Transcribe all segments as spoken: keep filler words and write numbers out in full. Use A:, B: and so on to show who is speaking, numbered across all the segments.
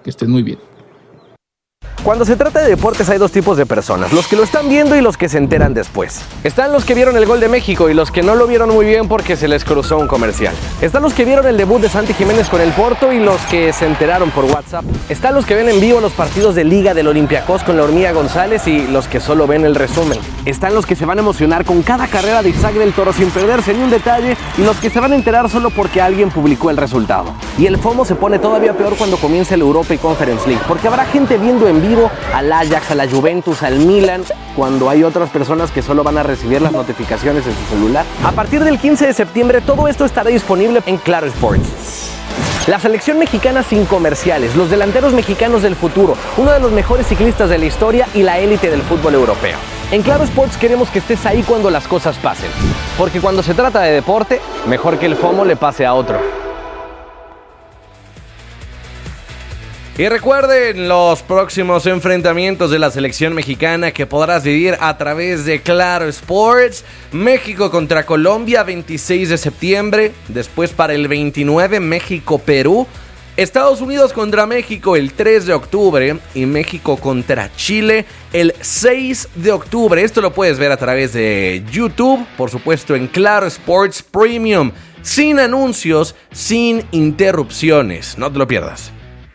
A: Que estén muy bien.
B: Cuando se trata de deportes hay dos tipos de personas, los que lo están viendo y los que se enteran después. Están los que vieron el gol de México y los que no lo vieron muy bien porque se les cruzó un comercial. Están los que vieron el debut de Santi Jiménez con el Porto y los que se enteraron por WhatsApp. Están los que ven en vivo los partidos de Liga del Olympiacos con la Hormiga González y los que solo ven el resumen. Están los que se van a emocionar con cada carrera de Isaac del Toro sin perderse ni un detalle y los que se van a enterar solo porque alguien publicó el resultado. Y el FOMO se pone todavía peor cuando comienza el Europa y Conference League, porque habrá gente viendo en vivo al Ajax, a la Juventus, al Milan, cuando hay otras personas que solo van a recibir las notificaciones en su celular. A partir del quince de septiembre todo esto estará disponible en Claro Sports. La selección mexicana sin comerciales, los delanteros mexicanos del futuro, uno de los mejores ciclistas de la historia y la élite del fútbol europeo. En Claro Sports queremos que estés ahí cuando las cosas pasen, porque cuando se trata de deporte, mejor que el FOMO le pase a otro.
C: Y recuerden los próximos enfrentamientos de la selección mexicana que podrás vivir a través de Claro Sports. México contra Colombia, veintiséis de septiembre. Después para el veintinueve, México-Perú. Estados Unidos contra México el tres de octubre. Y México contra Chile el seis de octubre. Esto lo puedes ver a través de YouTube, por supuesto en Claro Sports Premium. Sin anuncios, sin interrupciones. No te lo pierdas.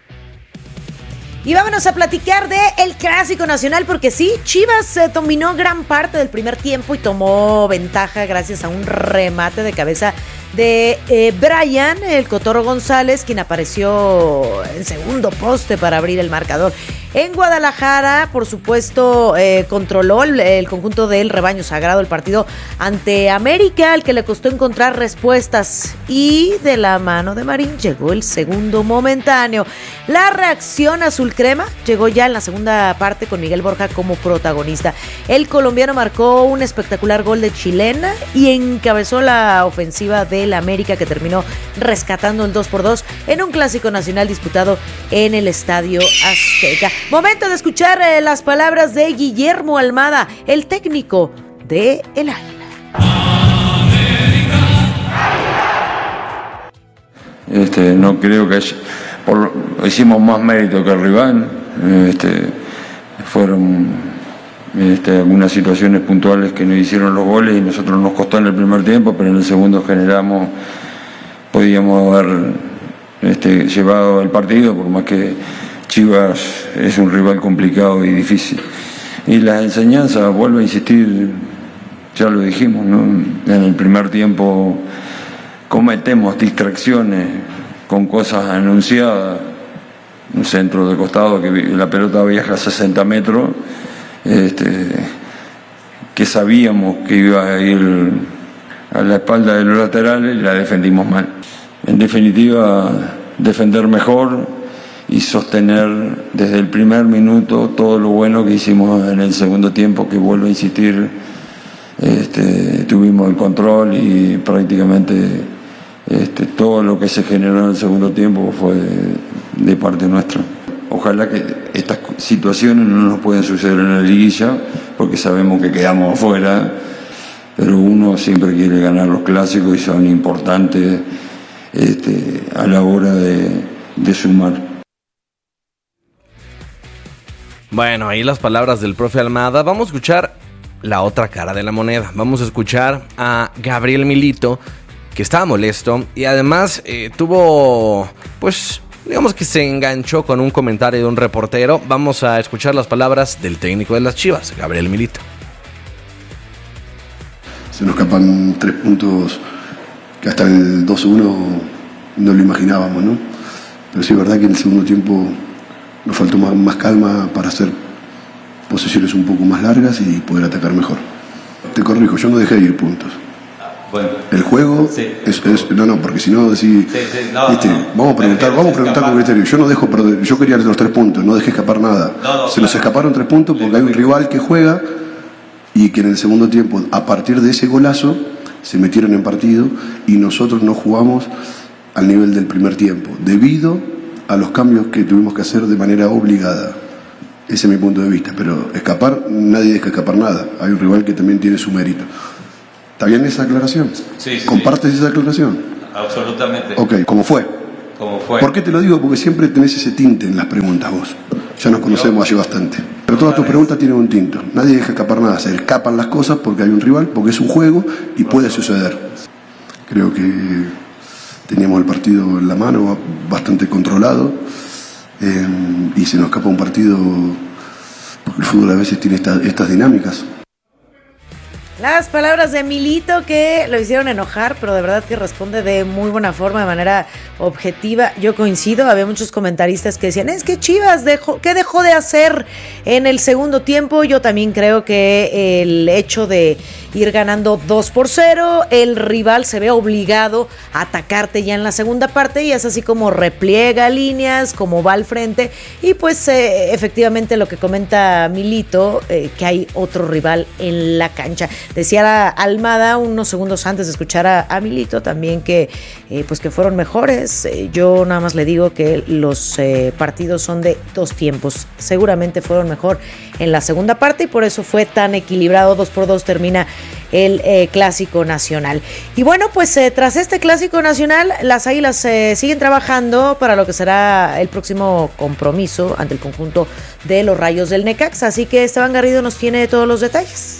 D: Y vámonos a platicar de el Clásico Nacional, porque sí, Chivas eh, dominó gran parte del primer tiempo y tomó ventaja gracias a un remate de cabeza de eh, Brian, el Cotorro González, quien apareció en segundo poste para abrir el marcador. En Guadalajara, por supuesto, eh, controló el, el conjunto del Rebaño Sagrado el partido ante América, al que le costó encontrar respuestas. Y de la mano de Marín llegó el segundo momentáneo. La reacción azul crema llegó ya en la segunda parte con Miguel Borja como protagonista. El colombiano marcó un espectacular gol de chilena y encabezó la ofensiva del América, que terminó rescatando el dos por dos en un Clásico Nacional disputado en el Estadio Azteca. Momento de escuchar eh, las palabras de Guillermo Almada, el técnico de El Águila.
E: Este, no creo que haya, por, hicimos más mérito que el rival. Este, fueron este, algunas situaciones puntuales que nos hicieron los goles y nosotros nos costó en el primer tiempo, pero en el segundo generamos, podíamos haber este, llevado el partido, por más que Chivas es un rival complicado y difícil. Y las enseñanzas, vuelvo a insistir, ya lo dijimos, ¿no? En el primer tiempo cometemos distracciones con cosas anunciadas, un centro de costado que la pelota viaja a sesenta metros, este, que sabíamos que iba a ir a la espalda de los laterales y la defendimos mal. En definitiva, defender mejor y sostener desde el primer minuto todo lo bueno que hicimos en el segundo tiempo, que vuelvo a insistir, este, tuvimos el control y prácticamente este, todo lo que se generó en el segundo tiempo fue de, de parte nuestra. Ojalá que estas situaciones no nos puedan suceder en la liguilla, porque sabemos que quedamos afuera, pero uno siempre quiere ganar los clásicos y son importantes este, a la hora de, de sumar.
C: Bueno, ahí las palabras del profe Almada. Vamos a escuchar la otra cara de la moneda. Vamos a escuchar a Gabriel Milito, que estaba molesto y además eh, tuvo, pues, digamos que se enganchó con un comentario de un reportero. Vamos a escuchar las palabras del técnico de las Chivas, Gabriel Milito.
F: Se nos escapan tres puntos que hasta el dos uno no lo imaginábamos, ¿no? Pero sí es verdad que en el segundo tiempo nos faltó más, más calma para hacer posesiones un poco más largas y poder atacar mejor. Te corrijo, yo no dejé de ir puntos.
G: Bueno,
F: el juego
G: sí.
F: es, es no no porque si no decís
G: sí, sí, no,
F: ¿viste?
G: no,
F: vamos a preguntar vamos a preguntar con criterio. Yo no dejo perder, yo quería los tres puntos, no dejé escapar nada.
G: No, no,
F: se
G: claro.
F: nos escaparon tres puntos porque hay un rival que juega y que en el segundo tiempo, a partir de ese golazo, se metieron en partido y nosotros no jugamos al nivel del primer tiempo debido a los cambios que tuvimos que hacer de manera obligada. Ese es mi punto de vista, pero escapar, nadie deja escapar nada. Hay un rival que también tiene su mérito. ¿Está bien esa aclaración?
G: Sí, sí.
F: ¿Compartes esa aclaración?
G: Absolutamente.
F: Ok, ¿cómo fue?
E: ¿Cómo fue?
F: ¿Por qué te lo digo? Porque siempre tenés ese tinte en las preguntas vos. Ya nos conocemos hace bastante. Pero todas tus preguntas tienen un tinto. Nadie deja escapar nada. Se escapan las cosas porque hay un rival, porque es un juego y puede suceder. Creo que teníamos el partido en la mano, bastante controlado. Eh, y se nos escapa un partido porque el fútbol a veces tiene esta, estas dinámicas.
D: Las palabras de Milito que lo hicieron enojar, pero de verdad que responde de muy buena forma, de manera objetiva. Yo coincido, había muchos comentaristas que decían, es que Chivas, dejó, ¿qué dejó de hacer en el segundo tiempo? Yo también creo que el hecho de ir ganando dos por cero, el rival se ve obligado a atacarte ya en la segunda parte y es así como repliega líneas, como va al frente y pues eh, efectivamente lo que comenta Milito, eh, que hay otro rival en la cancha. Decía Almada unos segundos antes de escuchar a, a Milito también que eh, pues que fueron mejores. Eh, yo nada más le digo que los eh, partidos son de dos tiempos. Seguramente fueron mejor en la segunda parte y por eso fue tan equilibrado. Dos por dos termina el eh, Clásico Nacional. Y bueno, pues eh, tras este Clásico Nacional, las Águilas eh, siguen trabajando para lo que será el próximo compromiso ante el conjunto de los Rayos del Necaxa. Así que Esteban Garrido nos tiene todos los detalles.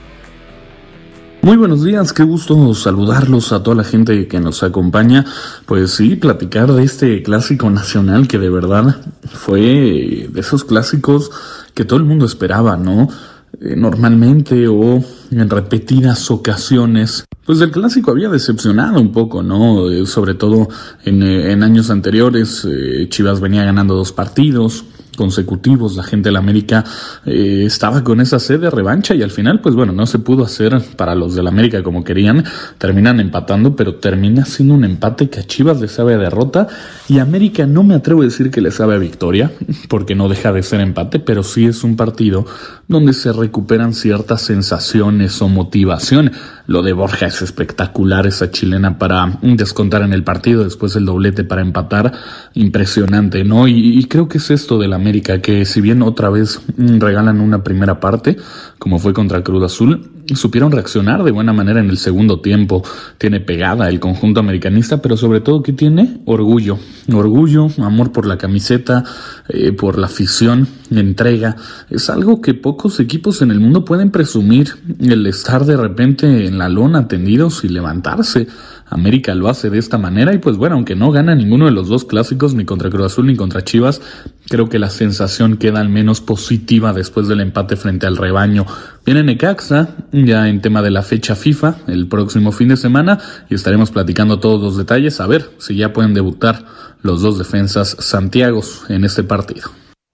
A: Muy buenos días, qué gusto saludarlos a toda la gente que nos acompaña. Pues sí, platicar de este Clásico Nacional que de verdad fue de esos clásicos que todo el mundo esperaba, ¿no? Eh, normalmente o en repetidas ocasiones, pues el Clásico había decepcionado un poco, ¿no? Eh, sobre todo en, eh, en años anteriores, eh, Chivas venía ganando dos partidos consecutivos, la gente de la América eh, estaba con esa sed de revancha y al final pues bueno, no se pudo hacer para los de la América como querían, terminan empatando, pero termina siendo un empate que a Chivas le sabe a derrota y a América no me atrevo a decir que le sabe a victoria, porque no deja de ser empate, pero sí es un partido donde se recuperan ciertas sensaciones o motivación. Lo de Borja es espectacular, esa chilena para descontar en el partido, después el doblete para empatar, impresionante, ¿no? Y, y creo que es esto de la América, que si bien otra vez regalan una primera parte, como fue contra Cruz Azul, supieron reaccionar de buena manera en el segundo tiempo. Tiene pegada el conjunto americanista, pero sobre todo que tiene orgullo, orgullo, amor por la camiseta, eh, por la afición, entrega. Es algo que pocos equipos en el mundo pueden presumir, el estar de repente en la lona tendidos y levantarse. América lo hace de esta manera y pues bueno, aunque no gana ninguno de los dos clásicos, ni contra Cruz Azul ni contra Chivas, creo que la sensación queda al menos positiva después del empate frente al rebaño. Viene Necaxa, ya en tema de la fecha FIFA, el próximo fin de semana, y estaremos platicando todos los detalles, a ver si ya pueden debutar los dos defensas santiagos en este partido.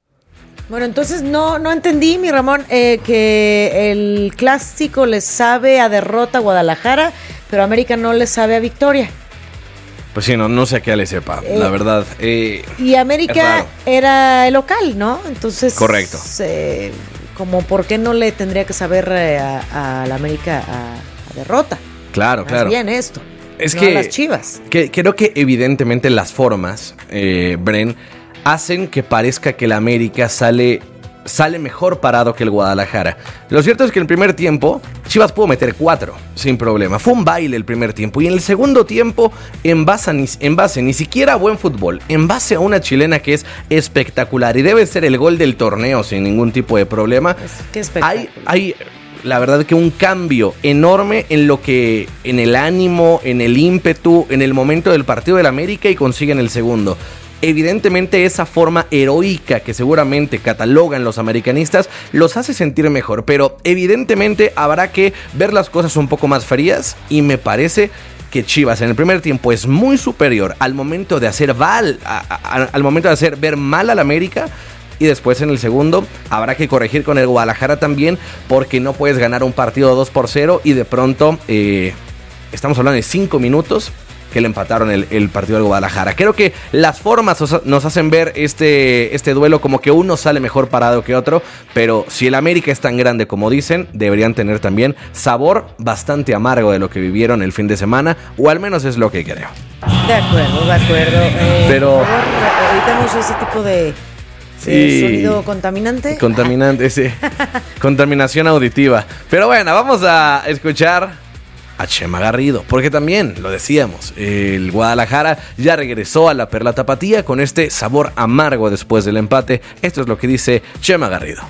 D: Bueno, entonces no, no entendí, mi Ramón, eh, que el Clásico le sabe a derrota a Guadalajara, pero América no le sabe a victoria.
C: Pues sí, no, no sé a qué le sepa, eh, la verdad. Eh,
D: y América era el local, ¿no? Entonces...
C: Correcto.
D: Eh, como por qué no le tendría que saber eh, a, a la América a, a derrota.
C: Claro,
D: Más
C: claro.
D: bien esto,
C: es
D: no
C: que,
D: a las Chivas.
C: Que, creo que evidentemente las formas, eh, Bren, hacen que parezca que la América sale, sale mejor parado que el Guadalajara. Lo cierto es que en el primer tiempo Chivas pudo meter cuatro sin problema. Fue un baile el primer tiempo. Y en el segundo tiempo, en base, ni, en base ni siquiera a buen fútbol, en base a una chilena que es espectacular y debe ser el gol del torneo sin ningún tipo de problema.
D: Es, qué espectáculo.
C: Hay, hay la verdad que un cambio enorme en lo que, en el ánimo, en el ímpetu, en el momento del partido del América y consiguen el segundo. Evidentemente esa forma heroica que seguramente catalogan los americanistas los hace sentir mejor, pero evidentemente habrá que ver las cosas un poco más frías y me parece que Chivas en el primer tiempo es muy superior al momento de hacer val, a, a, al momento de hacer ver mal al América. Y después en el segundo habrá que corregir con el Guadalajara también, porque no puedes ganar un partido dos por cero y de pronto eh, estamos hablando de cinco minutos que le empataron el, el partido del Guadalajara. Creo que las formas nos hacen ver este, este duelo como que uno sale mejor parado que otro, pero si el América es tan grande como dicen, deberían tener también sabor bastante amargo de lo que vivieron el fin de semana, o al menos es lo que creo.
D: De acuerdo, de acuerdo. Eh,
C: pero
D: por favor, evitemos ese tipo de... Sí. ¿Sonido contaminante?
C: Contaminante, sí. Contaminación auditiva. Pero bueno, vamos a escuchar a Chema Garrido, porque también, lo decíamos, el Guadalajara ya regresó a la Perla Tapatía con este sabor amargo después del empate. Esto es lo que dice Chema Garrido.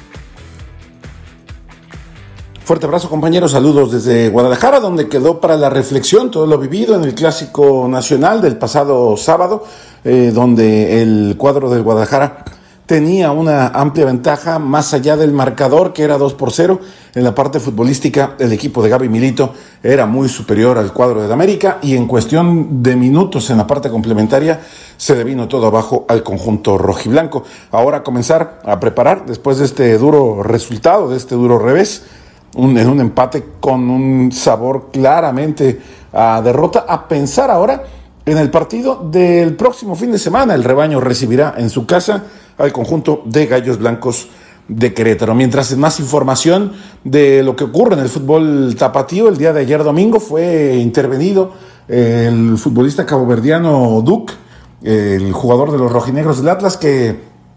G: Fuerte abrazo, compañeros, saludos desde Guadalajara, donde quedó para la reflexión todo lo vivido en el Clásico Nacional del pasado sábado, eh, donde el cuadro del Guadalajara tenía una amplia ventaja más allá del marcador, que era dos por cero. En la parte futbolística, el equipo de Gaby Milito era muy superior al cuadro del América, y en cuestión de minutos en la parte complementaria se devino todo abajo al conjunto rojiblanco. Ahora comenzar a preparar, después de este duro resultado, de este duro revés, un, en un empate con un sabor claramente a derrota, a pensar ahora en el partido del próximo fin de semana. El rebaño recibirá en su casa al conjunto de Gallos Blancos de Querétaro. Mientras, más información de lo que ocurre en el fútbol tapatío, el día de ayer domingo fue intervenido el futbolista caboverdiano Duc, el jugador de los rojinegros del Atlas, que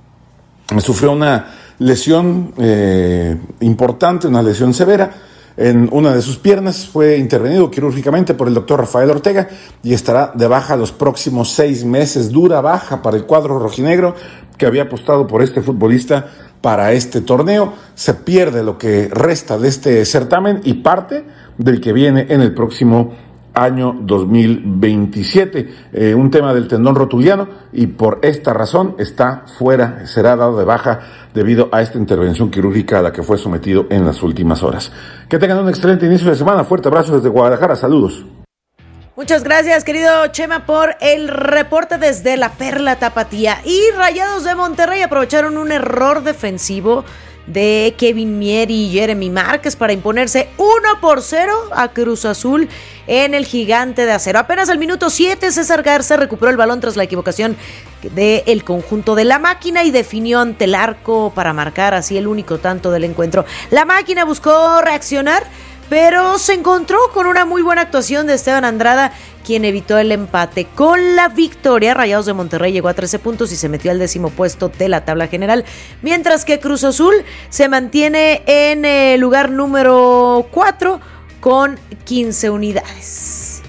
G: sufrió una lesión eh, importante, una lesión severa en una de sus piernas. Fue intervenido quirúrgicamente por el doctor Rafael Ortega y estará de baja los próximos seis meses. Dura baja para el cuadro rojinegro, que había apostado por este futbolista para este torneo. Se pierde lo que resta de este certamen y parte del que viene en el próximo año dos mil veintisiete. Eh, un tema del tendón rotuliano, y por esta razón está fuera, será dado de baja debido a esta intervención quirúrgica a la que fue sometido en las últimas horas. Que tengan un excelente inicio de semana. Fuerte abrazo desde Guadalajara. Saludos.
D: Muchas gracias, querido Chema, por el reporte desde la Perla Tapatía. Y Rayados de Monterrey aprovecharon un error defensivo de Kevin Mier y Jeremy Márquez para imponerse uno por cero a Cruz Azul en el Gigante de Acero. Apenas al minuto siete, César Garza recuperó el balón tras la equivocación del conjunto de La Máquina y definió ante el arco para marcar así el único tanto del encuentro. La Máquina buscó reaccionar, pero se encontró con una muy buena actuación de Esteban Andrada, quien evitó el empate. Con la victoria, Rayados de Monterrey llegó a trece puntos y se metió al décimo puesto de la tabla general, mientras que Cruz Azul se mantiene en el lugar número cuatro con quince unidades.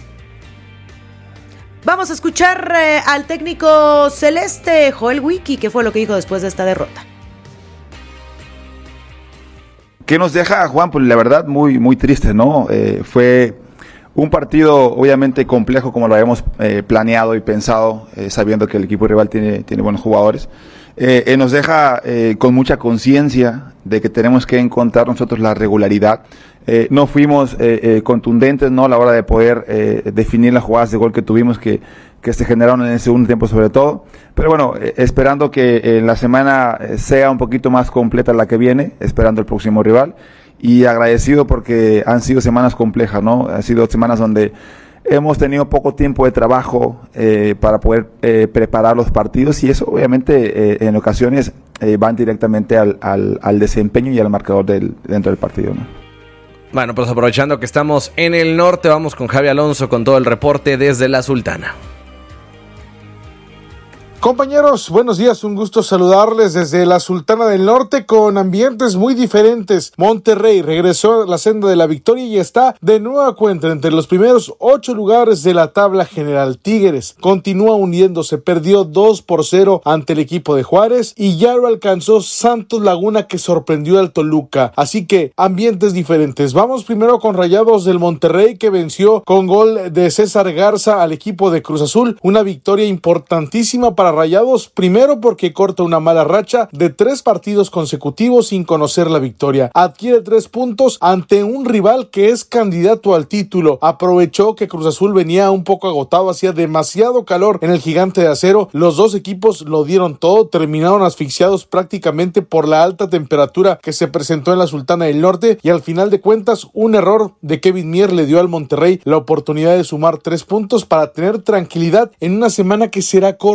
D: Vamos a escuchar eh, al técnico celeste, Joel Wiki, que fue lo que dijo después de esta derrota.
H: ¿Qué nos deja, Juan? Pues la verdad, muy, muy triste, ¿no? Eh, fue un partido obviamente complejo, como lo habíamos eh, planeado y pensado, eh, sabiendo que el equipo rival tiene, tiene buenos jugadores. Eh, eh, nos deja eh, con mucha conciencia de que tenemos que encontrar nosotros la regularidad. Eh, no fuimos eh, eh, contundentes, ¿no?, a la hora de poder eh, definir las jugadas de gol que tuvimos, que, que se generaron en el segundo tiempo sobre todo. Pero bueno, eh, esperando que eh, la semana sea un poquito más completa la que viene, esperando el próximo rival. Y agradecido porque han sido semanas complejas, ¿no? Han sido semanas donde hemos tenido poco tiempo de trabajo eh, para poder eh, preparar los partidos, y eso obviamente eh, en ocasiones eh, van directamente al, al, al desempeño y al marcador del, dentro del partido, ¿no?
C: Bueno, pues aprovechando que estamos en el norte, vamos con Javi Alonso con todo el reporte desde la Sultana.
I: Compañeros, buenos días, un gusto saludarles desde la Sultana del Norte con ambientes muy diferentes. Monterrey regresó a la senda de la victoria y está de nueva cuenta entre los primeros ocho lugares de la tabla general. Tigres continúa hundiéndose, perdió dos por cero ante el equipo de Juárez y ya lo alcanzó Santos Laguna, que sorprendió al Toluca. Así que ambientes diferentes. Vamos primero con Rayados del Monterrey, que venció con gol de César Garza al equipo de Cruz Azul. Una victoria importantísima para Rayados, primero porque corta una mala racha de tres partidos consecutivos sin conocer la victoria. Adquiere tres puntos ante un rival que es candidato al título. Aprovechó que Cruz Azul venía un poco agotado, hacía demasiado calor en el Gigante de Acero. Los dos equipos lo dieron todo, terminaron asfixiados prácticamente por la alta temperatura que se presentó en la Sultana del Norte, y al final de cuentas un error de Kevin Mier le dio al Monterrey la oportunidad de sumar tres puntos para tener tranquilidad en una semana que será corta, porque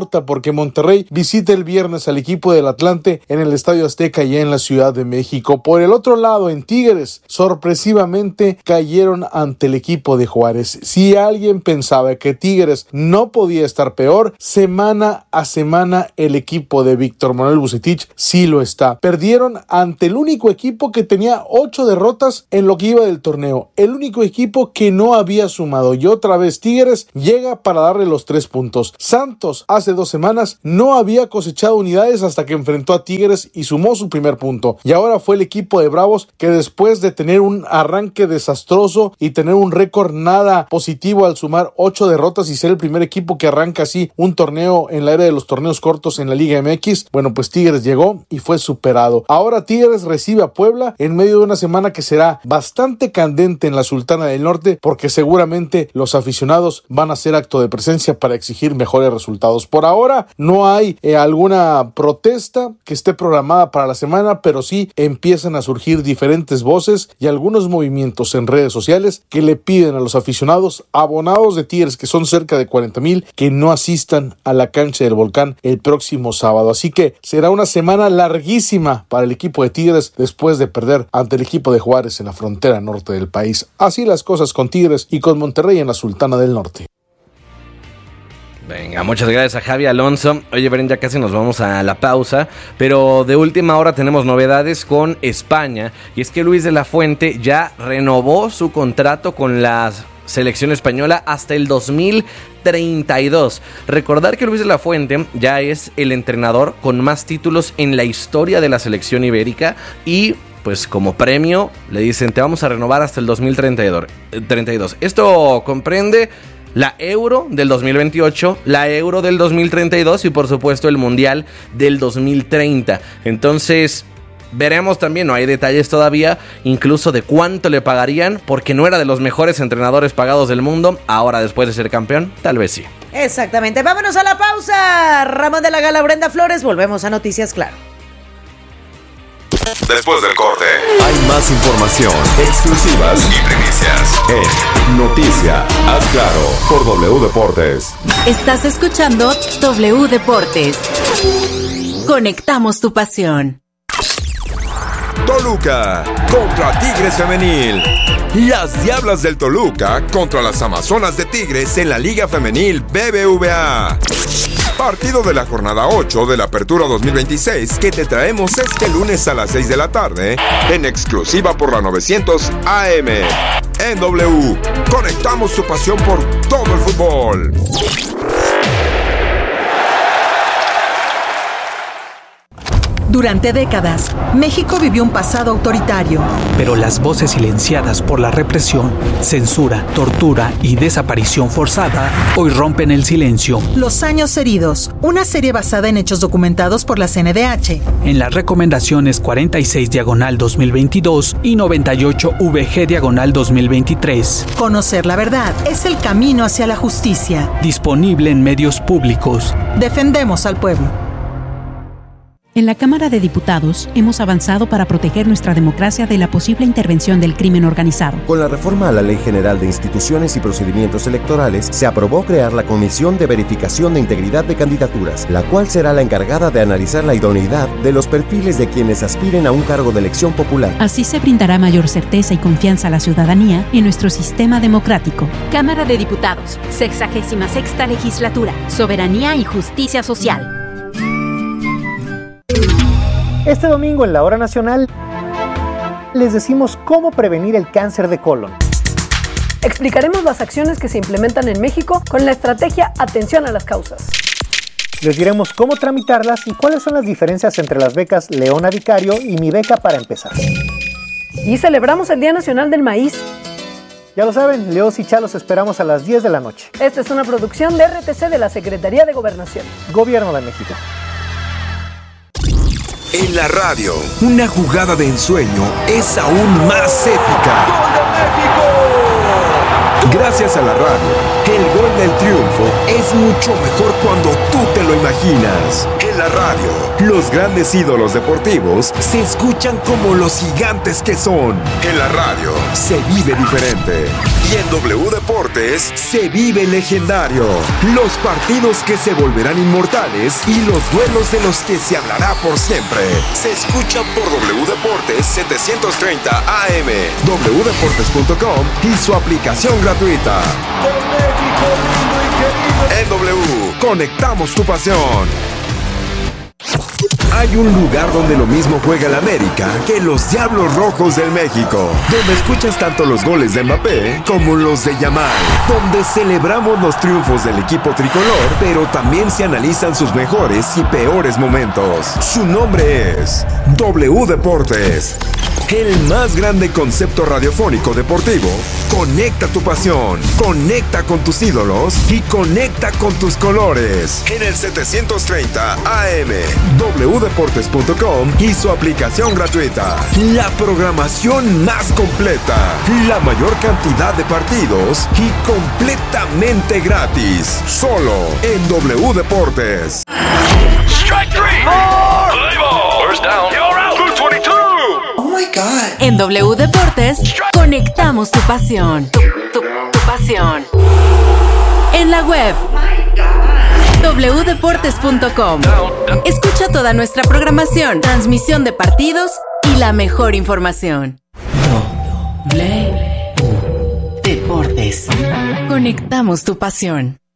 I: que Monterrey visite el viernes al equipo del Atlante en el Estadio Azteca y en la Ciudad de México. Por el otro lado, en Tigres, sorpresivamente cayeron ante el equipo de Juárez. Si alguien pensaba que Tigres no podía estar peor, semana a semana el equipo de Víctor Manuel Vucetich sí lo está. Perdieron ante el único equipo que tenía ocho derrotas en lo que iba del torneo, el único equipo que no había sumado, y otra vez Tigres llega para darle los tres puntos. Santos hace dos semanas no había cosechado unidades hasta que enfrentó a Tigres y sumó su primer punto, y ahora fue el equipo de Bravos que después de tener un arranque desastroso y tener un récord nada positivo al sumar ocho derrotas y ser el primer equipo que arranca así un torneo en la era de los torneos cortos en la Liga M X, bueno, pues Tigres llegó y fue superado. Ahora Tigres recibe a Puebla en medio de una semana que será bastante candente en la Sultana del Norte, porque seguramente los aficionados van a hacer acto de presencia para exigir mejores resultados. Por ahora no hay eh, alguna protesta que esté programada para la semana, pero sí empiezan a surgir diferentes voces y algunos movimientos en redes sociales que le piden a los aficionados abonados de Tigres, que son cerca de cuarenta mil, que no asistan a la cancha del Volcán el próximo sábado. Así que será una semana larguísima para el equipo de Tigres después de perder ante el equipo de Juárez en la frontera norte del país. Así las cosas con Tigres y con Monterrey en la Sultana del Norte.
C: Venga, muchas gracias a Javi Alonso. Oye, Bren, ya casi nos vamos a la pausa, pero de última hora tenemos novedades con España, y es que Luis de la Fuente ya renovó su contrato con la selección española hasta el dos mil treinta y dos. Recordar que Luis de la Fuente ya es el entrenador con más títulos en la historia de la selección ibérica, y pues como premio le dicen: te vamos a renovar hasta el dos mil treinta y dos. Esto comprende la Euro del dos mil veintiocho, la Euro del dos mil treinta y dos y por supuesto el Mundial del dos mil treinta. Entonces veremos también, no hay detalles todavía, incluso de cuánto le pagarían, porque no era de los mejores entrenadores pagados del mundo. Ahora, después de ser campeón, tal vez sí.
D: Exactamente, vámonos a la pausa. Ramón de la Gala, Brenda Flores, volvemos a Noticias Claro.
J: Después del corte, hay más información, exclusivas y primicias en Noticia Haz Claro por W Deportes.
K: Estás escuchando W Deportes. Conectamos tu pasión.
J: Toluca contra Tigres Femenil. Las Diablas del Toluca contra las Amazonas de Tigres en la Liga Femenil B B V A. Partido de la jornada ocho de la Apertura dos mil veintiséis que te traemos este lunes a las seis de la tarde en exclusiva por la novecientos A M. En W, conectamos tu pasión por todo el fútbol.
L: Durante décadas, México vivió un pasado autoritario.
M: Pero las voces silenciadas por la represión, censura, tortura y desaparición forzada hoy rompen el silencio.
L: Los años heridos, una serie basada en hechos documentados por la C N D H.
M: En las recomendaciones cuarenta y seis diagonal dos mil veintidós y noventa y ocho V G diagonal dos mil veintitrés.
L: Conocer la verdad es el camino hacia la justicia.
M: Disponible en medios públicos.
L: Defendemos al pueblo.
N: En la Cámara de Diputados hemos avanzado para proteger nuestra democracia de la posible intervención del crimen organizado.
O: Con la reforma a la Ley General de Instituciones y Procedimientos Electorales, se aprobó crear la Comisión de Verificación de Integridad de Candidaturas, la cual será la encargada de analizar la idoneidad de los perfiles de quienes aspiren a un cargo de elección popular.
N: Así se brindará mayor certeza y confianza a la ciudadanía en nuestro sistema democrático.
K: Cámara de Diputados, sexagésima sexta legislatura, Soberanía y Justicia Social.
P: Este domingo en la Hora Nacional les decimos cómo prevenir el cáncer de colon.
Q: Explicaremos las acciones que se implementan en México con la estrategia Atención a las Causas.
P: Les diremos cómo tramitarlas y cuáles son las diferencias entre las becas Leona Vicario y Mi Beca para Empezar.
Q: Y celebramos el Día Nacional del Maíz.
P: Ya lo saben, Leos y Chalos esperamos a las diez de la noche.
Q: Esta es una producción de R T C de la Secretaría de Gobernación.
P: Gobierno de México.
J: En la radio, una jugada de ensueño es aún más épica. ¡Gol de México! Gracias a la radio, el gol del triunfo es mucho mejor cuando tú te lo imaginas. En la radio, los grandes ídolos deportivos se escuchan como los gigantes que son. En la radio, se vive diferente. Y en W Deportes, se vive legendario. Los partidos que se volverán inmortales y los duelos de los que se hablará por siempre. Se escucha por W Deportes setecientos treinta A M, w deportes punto com y su aplicación gratuita. En W, conectamos tu pasión. Hay un lugar donde lo mismo juega el América que los Diablos Rojos del México, donde escuchas tanto los goles de Mbappé como los de Yamal, donde celebramos los triunfos del equipo tricolor, pero también se analizan sus mejores y peores momentos. Su nombre es W Deportes. El más grande concepto radiofónico deportivo. Conecta tu pasión, conecta con tus ídolos y conecta con tus colores. En el setecientos treinta A M, w deportes punto com y su aplicación gratuita. La programación más completa, la mayor cantidad de partidos y completamente gratis. Solo en W Deportes.
R: Strike three. Four. Play ball. First down. You're out. Blue veintidós.
S: Oh my God. En W Deportes, conectamos tu pasión. Tu, tu, tu pasión. En la web. w deportes punto com. Escucha toda nuestra programación, transmisión de partidos y la mejor información. W Deportes. Conectamos tu pasión.